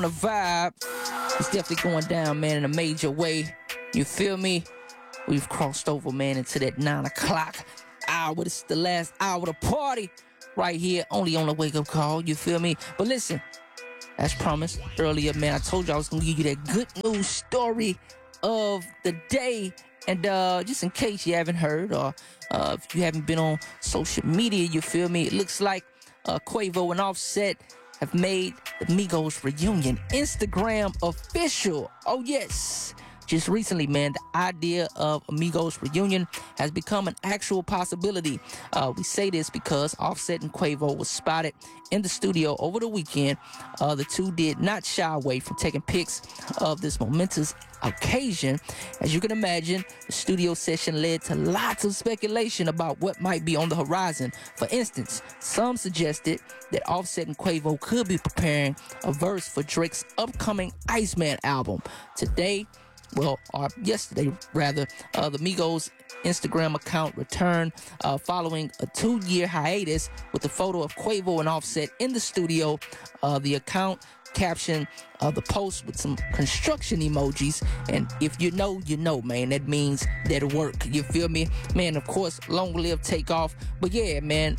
The vibe is definitely going down, man, in a major way. You feel me? We've crossed over, man, into that 9 o'clock hour. This is the last hour of the party right here, only on the Wake Up Call. You feel me? But listen, as promised earlier, man, I told you I was going to give you that good news story of the day. And just in case you haven't heard or if you haven't been on social media, you feel me? It looks like Quavo and Offset have made the Migos reunion Instagram official. Oh, yes. Just recently, man, the idea of Migos reunion has become an actual possibility. We say this because Offset and Quavo was spotted in the studio over the weekend. The two did not shy away from taking pics of this momentous occasion. As you can imagine, the studio session led to lots of speculation about what might be on the horizon. For instance, some suggested that Offset and Quavo could be preparing a verse for Drake's upcoming Iceman album. Yesterday, the Migos Instagram account returned following a 2-year hiatus with a photo of Quavo and Offset in the studio. The account captioned the post with some construction emojis, and if you know, you know, man. That means that'll work. You feel me, man? Of course, long live Takeoff. But yeah, man,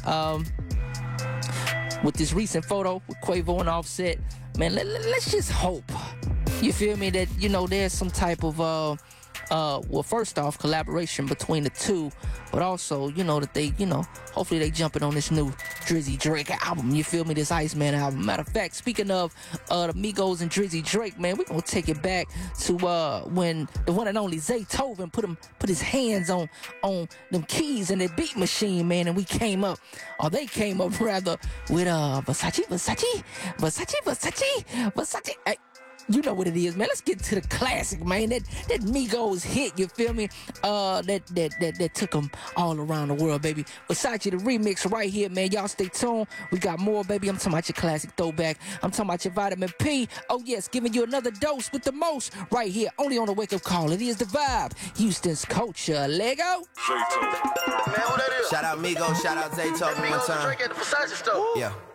with this recent photo with Quavo and Offset, man, let's just hope, you feel me, that, you know, there's some type of first off, collaboration between the two, but also, you know, that they, you know, hopefully they jumping on this new Drizzy Drake album. You feel me? This Iceman album. Matter of fact, speaking of the Migos and Drizzy Drake, man, we're gonna take it back to when the one and only Zaytoven put his hands on them keys in that beat machine, man, and they came up rather with Versace. Hey, you know what it is, man. Let's get to the classic, man. That Migos hit, you feel me? That took them all around the world, baby. Versace, the remix right here, man. Y'all stay tuned. We got more, baby. I'm talking about your classic throwback. I'm talking about your vitamin P. Oh, yes, giving you another dose with the most right here, only on the Wake Up Call. It is the vibe. Houston's culture. Lego. Man, who that is? Shout out Migos, shout out Zaytoven one time. Drake at the Versace store. Yeah.